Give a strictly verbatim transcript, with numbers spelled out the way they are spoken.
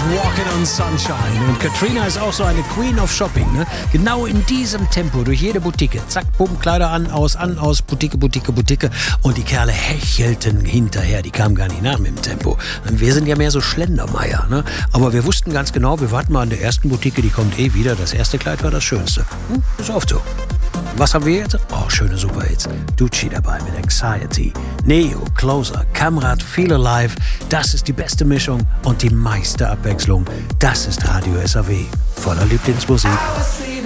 Walking on Sunshine. Und Katrina ist auch so eine Queen of Shopping. Ne? Genau in diesem Tempo durch jede Boutique. Zack, bumm, Kleider an, aus, an, aus, Boutique, Boutique, Boutique. Und die Kerle hechelten hinterher. Die kamen gar nicht nach mit dem Tempo. Wir sind ja mehr so Schlendermeier. Ne? Aber wir wussten ganz genau, wir warten mal an der ersten Boutique, die kommt eh wieder. Das erste Kleid war das Schönste. Hm? Ist oft so. Was haben wir jetzt? Oh, schöne Superhits. Ducci dabei mit Anxiety. Neo, Closer, Kamrat, Feel Alive. Das ist die beste Mischung und die meiste Abwechslung. Das ist Radio S A W. Voller Lieblingsmusik.